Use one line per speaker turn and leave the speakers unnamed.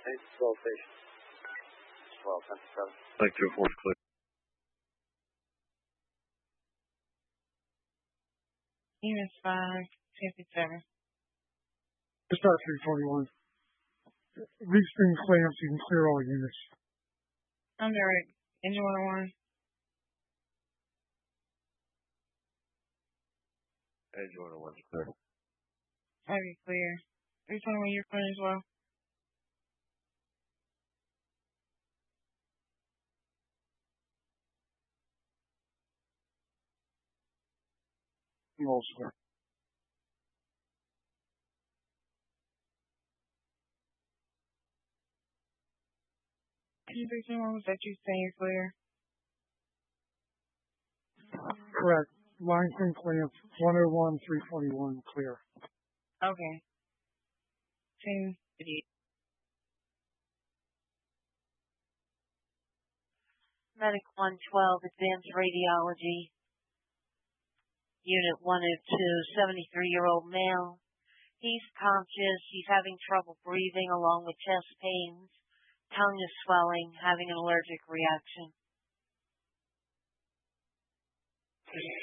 12 station. 12,
Thank you, force clear.
Unit 557.
Dispatch 341. Restring clamps, you can clear all units.
I'm Derek. Engine 101.
Engine 101 is clear.
Okay, clear. 321, you're clear as well.
I'm also clear.
Engine 321, was that you saying you're clear?
Correct. Line string clamps, 101, 341, clear.
Okay. 10:50.
Medic 112, Advanced Radiology. Unit 102, 73-year-old male. He's conscious. He's having trouble breathing along with chest pains. Tongue is swelling, having an allergic reaction.